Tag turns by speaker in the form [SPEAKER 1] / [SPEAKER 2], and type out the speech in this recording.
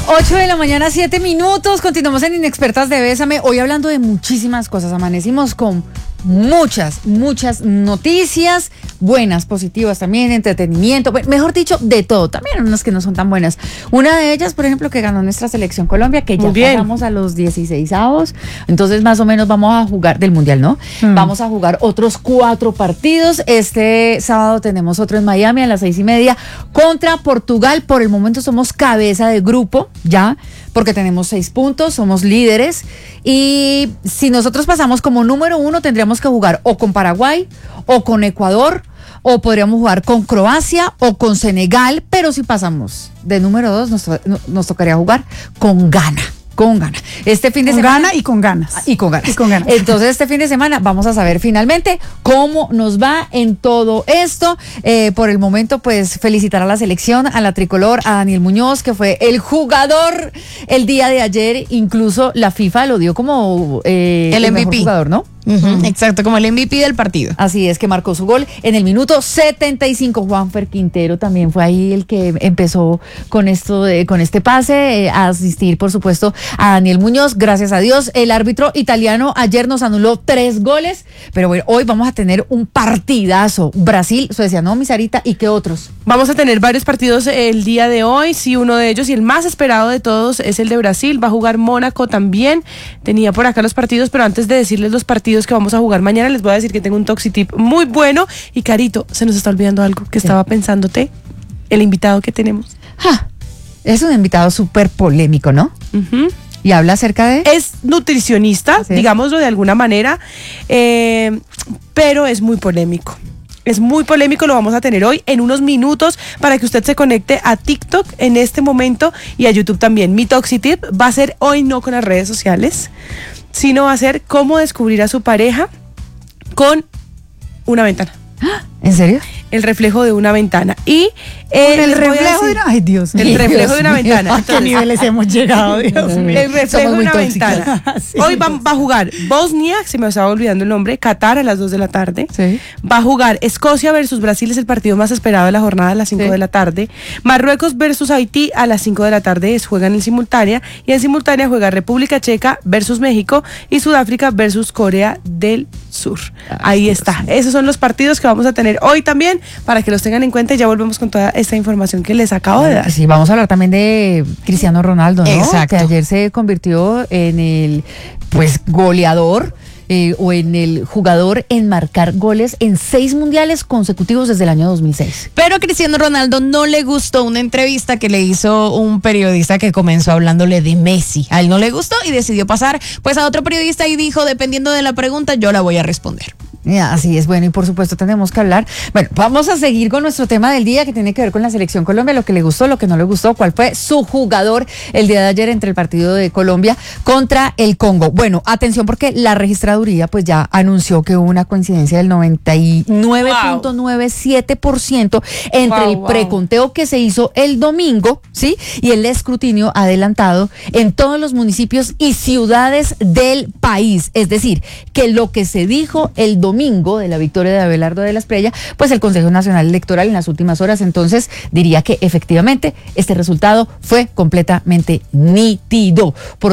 [SPEAKER 1] 8 de la mañana, 7 minutos. Continuamos en Inexpertas de Bésame. Hoy hablando de muchísimas cosas. Amanecimos con muchas noticias, buenas, positivas también, entretenimiento, mejor dicho, de todo. También unas que no son tan buenas. Una de ellas, por ejemplo, que ganó nuestra selección Colombia, que ya pasamos a los 16avos. Entonces, más o menos vamos a jugar del Mundial, ¿no? Vamos a jugar otros 4 partidos. Este sábado tenemos otro en Miami a las 6:30 contra Portugal. Por el momento somos cabeza de grupo, ya, porque tenemos 6 puntos, somos líderes. Y si nosotros pasamos como número 1, tendríamos que jugar o con Paraguay o con Ecuador, o podríamos jugar con Croacia o con Senegal, pero si pasamos de número 2 nos tocaría jugar con Ghana. Este fin de semana.
[SPEAKER 2] Gana y con ganas.
[SPEAKER 1] Y con ganas. Entonces, este fin de semana vamos a saber finalmente cómo nos va en todo esto. Por el momento, pues, felicitar a la selección, a la tricolor, a Daniel Muñoz, que fue el jugador el día de ayer. Incluso la FIFA lo dio como el MVP. Mejor jugador, ¿no?
[SPEAKER 2] Exacto, como el MVP del partido.
[SPEAKER 1] Así es, que marcó su gol en el minuto 75. Juanfer Quintero también fue ahí el que empezó con esto, con este pase, a asistir, por supuesto, a Daniel Muñoz. Gracias a Dios, el árbitro italiano ayer nos anuló 3 goles, pero bueno, hoy vamos a tener un partidazo. Brasil, Suecia, ¿no, mi Sarita? ¿Y qué otros?
[SPEAKER 3] Vamos a tener varios partidos el día de hoy. Sí, uno de ellos y el más esperado de todos es el de Brasil. Va a jugar Mónaco también. Tenía por acá los partidos, pero antes de decirles los partidos que vamos a jugar mañana, les voy a decir que tengo un Toxi Tip muy bueno. Y Carito, se nos está olvidando algo que estaba pensándote, el invitado que tenemos.
[SPEAKER 1] Es un invitado súper polémico, ¿no? Y habla acerca de...
[SPEAKER 3] Es nutricionista, digámoslo de alguna manera, pero es muy polémico. Es muy polémico, lo vamos a tener hoy en unos minutos para que usted se conecte a TikTok en este momento y a YouTube también. Mi Toxi Tip va a ser hoy no con las redes sociales, sino va a ser cómo descubrir a su pareja con una ventana.
[SPEAKER 1] ¿En serio?
[SPEAKER 3] El reflejo de una ventana. Y
[SPEAKER 2] el reflejo de una... Ay, Dios mío.
[SPEAKER 3] El reflejo de una ventana.
[SPEAKER 2] ¿A qué niveles hemos llegado, Dios mío?
[SPEAKER 3] El reflejo de una ventana. Sí. Hoy va a jugar Bosnia, se me estaba olvidando el nombre, Qatar a las 2 de la tarde.
[SPEAKER 1] Sí.
[SPEAKER 3] Va a jugar Escocia versus Brasil, es el partido más esperado de la jornada a las 5 de la tarde. Marruecos versus Haití a las 5 de la tarde, juegan en simultánea. Y en simultánea juega República Checa versus México y Sudáfrica versus Corea del Sur. Ahí está. Esos son los partidos que vamos a tener hoy también, para que los tengan en cuenta, y ya volvemos con toda esta información que les acabo de dar.
[SPEAKER 1] Sí, vamos a hablar también de Cristiano Ronaldo, ¿no?
[SPEAKER 2] Exacto.
[SPEAKER 1] Que ayer se convirtió en el, pues, goleador o en el jugador en marcar goles en 6 mundiales consecutivos desde el año 2006.
[SPEAKER 2] Pero a Cristiano Ronaldo no le gustó una entrevista que le hizo un periodista que comenzó hablándole de Messi. A él no le gustó y decidió pasar pues a otro periodista y dijo, dependiendo de la pregunta, yo la voy a responder.
[SPEAKER 1] Así es, bueno, y por supuesto tenemos que hablar. Bueno, vamos a seguir con nuestro tema del día, que tiene que ver con la selección Colombia, lo que le gustó, lo que no le gustó, cuál fue su jugador el día de ayer entre el partido de Colombia contra el Congo. Bueno, atención, porque la registraduría pues ya anunció que hubo una coincidencia del 99.97% entre el preconteo que se hizo el domingo, ¿sí? Y el escrutinio adelantado en todos los municipios y ciudades del país. Es decir, que lo que se dijo el domingo de la victoria de Abelardo de la Espriella, pues el Consejo Nacional Electoral en las últimas horas, entonces diría que efectivamente este resultado fue completamente nítido.